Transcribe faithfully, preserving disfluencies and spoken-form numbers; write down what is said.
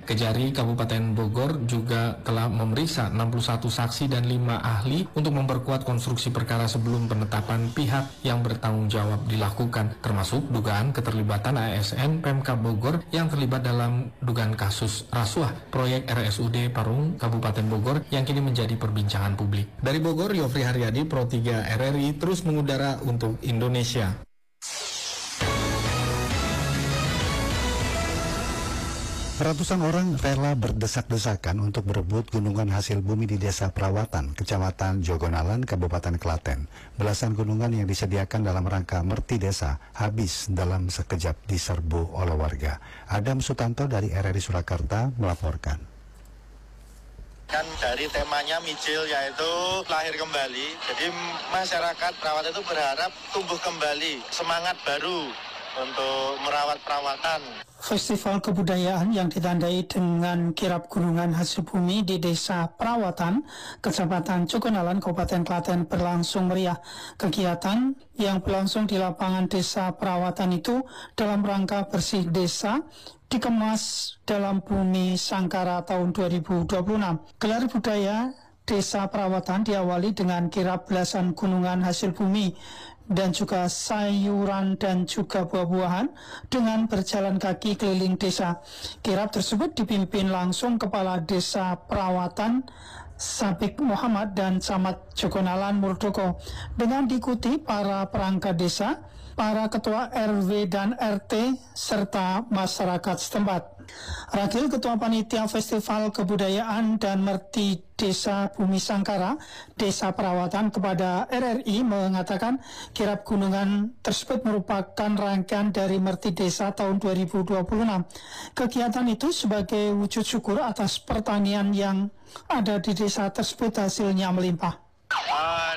Kejari Kabupaten Bogor juga telah memeriksa enam puluh satu saksi dan lima ahli untuk memperkuat konstruksi perkara sebelum penetapan pihak yang bertanggung jawab dilakukan, termasuk dugaan keterlibatan A S N Pemkab Bogor yang terlibat dalam dugaan kasus rasuah proyek R S U D Parung Kabupaten Bogor yang kini menjadi perbincangan publik. Dari Bogor, Yofri Haryadi, Pro tiga R R I, terus mengudara untuk Indonesia. Ratusan orang rela berdesak-desakan untuk berebut gunungan hasil bumi di Desa Perawatan, Kecamatan Jogonalan, Kabupaten Klaten. Belasan gunungan yang disediakan dalam rangka Merti Desa habis dalam sekejap diserbu oleh warga. Adam Sutanto dari R R I Surakarta melaporkan. Kan dari temanya Mijil yaitu lahir kembali, jadi masyarakat Perawat itu berharap tumbuh kembali, semangat baru untuk merawat perawatan. Festival kebudayaan yang ditandai dengan kirap gunungan hasil bumi di Desa Perawatan, Kecamatan Jogonalan, Kabupaten Klaten berlangsung meriah. Kegiatan yang berlangsung di lapangan Desa Perawatan itu dalam rangka bersih desa dikemas dalam Bumi Sangkara tahun dua ribu dua puluh enam. Gelar budaya Desa Perawatan diawali dengan kirap belasan gunungan hasil bumi dan juga sayuran dan juga buah-buahan dengan berjalan kaki keliling desa. Kirap tersebut dipimpin langsung Kepala Desa Perawatan Sabik Muhammad dan Camat Jogonalan Murdoko dengan diikuti para perangkat desa, para ketua R W dan R T serta masyarakat setempat. Wakil Ketua Panitia Festival Kebudayaan dan Merti Desa Bumi Sangkara Desa Perawatan kepada R R I mengatakan kirap gunungan tersebut merupakan rangkaian dari Merti Desa tahun dua ribu dua puluh enam. Kegiatan itu sebagai wujud syukur atas pertanian yang ada di desa tersebut hasilnya melimpah.